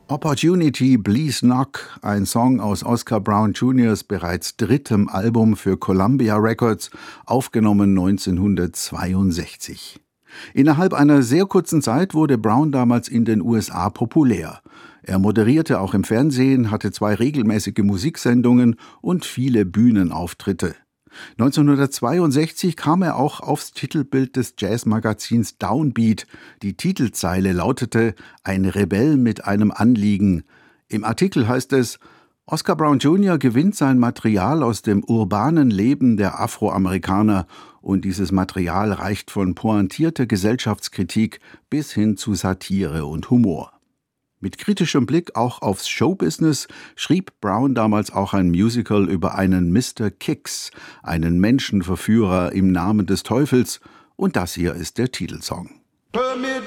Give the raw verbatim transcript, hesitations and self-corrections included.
Opportunity, Please Knock, ein Song aus Oscar Brown Juniors bereits drittem Album für Columbia Records, aufgenommen neunzehnhundertzweiundsechzig. Innerhalb einer sehr kurzen Zeit wurde Brown damals in den U S A populär. Er moderierte auch im Fernsehen, hatte zwei regelmäßige Musiksendungen und viele Bühnenauftritte. neunzehnhundertzweiundsechzig kam er auch aufs Titelbild des Jazzmagazins Downbeat. Die Titelzeile lautete »Ein Rebell mit einem Anliegen«. Im Artikel heißt es, Oscar Brown Junior gewinnt sein Material aus dem urbanen Leben der Afroamerikaner und dieses Material reicht von pointierter Gesellschaftskritik bis hin zu Satire und Humor. Mit kritischem Blick auch aufs Showbusiness schrieb Brown damals auch ein Musical über einen Mister Kicks, einen Menschenverführer im Namen des Teufels, und das hier ist der Titelsong. Permit